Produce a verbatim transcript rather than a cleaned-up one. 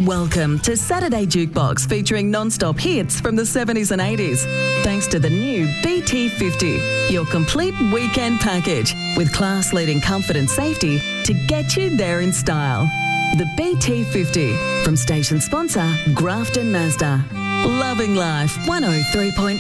Welcome to Saturday Jukebox, featuring non-stop hits from the seventies and eighties. Thanks to the new B T fifty, your complete weekend package with class-leading comfort and safety to get you there in style. The B T fifty from station sponsor Grafton Mazda. Loving life one oh three point